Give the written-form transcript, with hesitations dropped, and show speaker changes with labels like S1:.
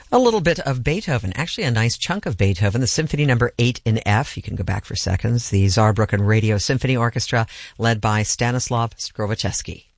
S1: A little bit of Beethoven, actually a nice chunk of Beethoven, the Symphony Number 8 in F. You can go back for seconds. The Saarbrücken Radio Symphony Orchestra, led by Stanislav Skrovacheski.